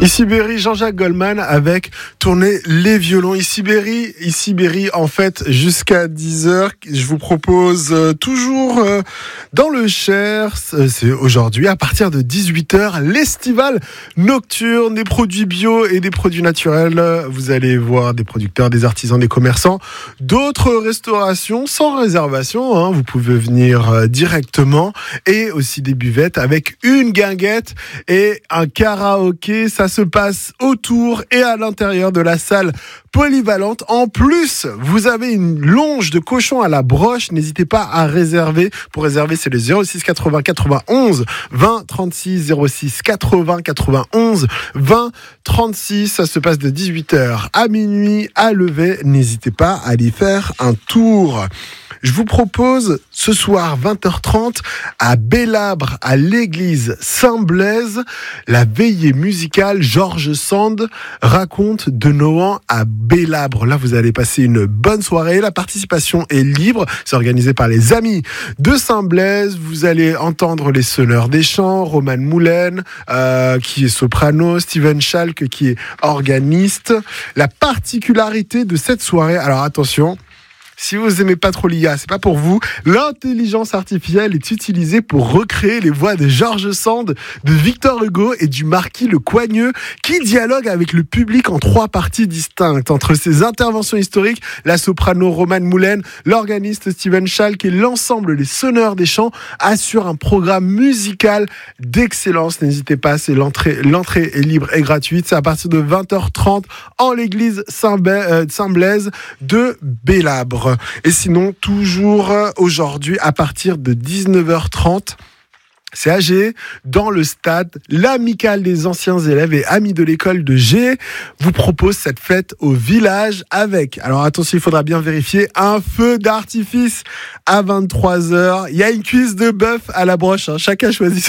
Ici Berry, Jean-Jacques Goldman avec Tourner les violons. Ici Berry, en fait, jusqu'à 10h. Je vous propose toujours dans le Cher, c'est aujourd'hui à partir de 18h, l'estival nocturne, des produits bio et des produits naturels. Vous allez voir des producteurs, des artisans, des commerçants, d'autres restaurations sans réservation. Hein. Vous pouvez venir directement et aussi des buvettes avec une guinguette et un karaoké. Ça se passe autour et à l'intérieur de la salle polyvalente. En plus, vous avez une longe de cochon à la broche. N'hésitez pas à réserver. Pour réserver, c'est le 06 80 91 20 36 06 80 91 20 36. Ça se passe de 18h à minuit à Levet. N'hésitez pas à aller faire un tour. Je vous propose ce soir 20h30 à Bélabre, à l'église Saint-Blaise, la veillée musicale Georges Sand raconte de Nohant à Bélabre. Là, vous allez passer une bonne soirée. La participation est libre. C'est organisé par les amis de Saint-Blaise. Vous allez entendre les sonneurs des chants, Roman Moulin, qui est soprano, Steven Schalk, qui est organiste. La particularité de cette soirée, alors attention, si vous aimez pas trop l'IA, c'est pas pour vous. L'intelligence artificielle est utilisée pour recréer les voix de Georges Sand, de Victor Hugo et du marquis Le Coigneux, qui dialoguent avec le public en 3 parties distinctes. Entre ses interventions historiques, la soprano Roman Moulin, l'organiste Steven Schalk et l'ensemble des sonneurs des chants assurent un programme musical d'excellence. N'hésitez pas, c'est l'entrée est libre et gratuite. C'est à partir de 20h30 en l'église Saint-Blaise de Bélabre. Et sinon, toujours aujourd'hui, à partir de 19h30, c'est à G, dans le stade, l'amicale des anciens élèves et amis de l'école de G vous propose cette fête au village avec, alors attention, il faudra bien vérifier, un feu d'artifice à 23h. Il y a une cuisse de bœuf à la broche. Hein. Chacun choisit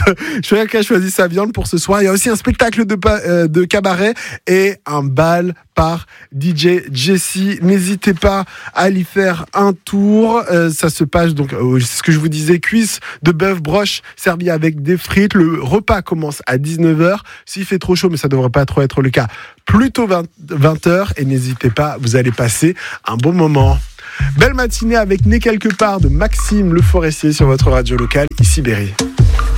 sa viande pour ce soir. Il y a aussi un spectacle de cabaret et un bal par DJ Jessie. N'hésitez pas à y faire un tour. Ça se passe donc, c'est ce que je vous disais, cuisse de bœuf broche servie avec des frites. Le repas commence à 19h. S'il fait trop chaud, mais ça devrait pas trop être le cas, plutôt 20h. Et n'hésitez pas, vous allez passer un bon moment. Belle matinée avec Né quelque part de Maxime Le Forestier sur votre radio locale, ici Berry.